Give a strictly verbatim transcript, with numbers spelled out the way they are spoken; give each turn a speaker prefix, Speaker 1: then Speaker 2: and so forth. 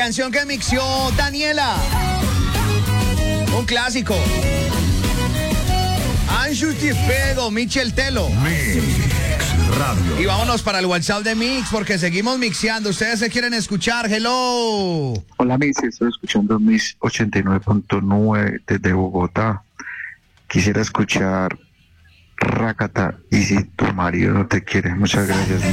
Speaker 1: canción que mixió Daniela. Un clásico. Anju Tifedo, Michel Telo.
Speaker 2: Mix Radio.
Speaker 1: Y vámonos para el WhatsApp de Mix porque seguimos mixeando. Ustedes se quieren escuchar. Hello.
Speaker 3: Hola, Mix, estoy escuchando Mix ochenta y nueve punto nueve desde Bogotá. Quisiera escuchar Rakata y si tu marido no te quiere. Muchas gracias.